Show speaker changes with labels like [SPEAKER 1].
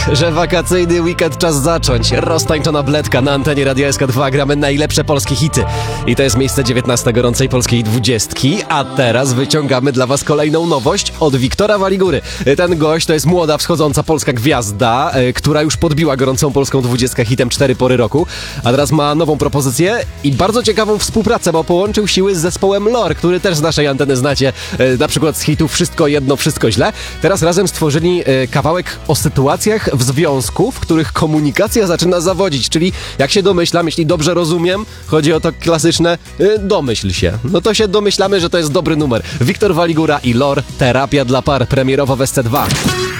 [SPEAKER 1] że wakacyjny weekend czas zacząć. Roztańczona bledka na antenie Radia SK2. Gramy najlepsze polskie hity. I to jest miejsce 19 gorącej polskiej 20. A teraz wyciągamy dla was kolejną nowość od Wiktora Waligury. Ten gość to jest młoda, wschodząca polska gwiazda, która już podbiła gorącą polską 20 hitem 4 pory roku. A teraz ma nową propozycję i bardzo ciekawą współpracę, bo połączył siły z zespołem Lor, który też z naszej anteny znacie, na przykład z hitu Wszystko jedno, wszystko źle. Teraz razem stworzyli kawałek o sytuacjach w związku, w których komunikacja zaczyna zawodzić, czyli jak się domyślam, jeśli dobrze rozumiem, chodzi o to klasyczne domyśl się. No to się domyślamy, że to jest dobry numer. Wiktor Waligura i Lor, Terapia dla par, premierowo w SC2.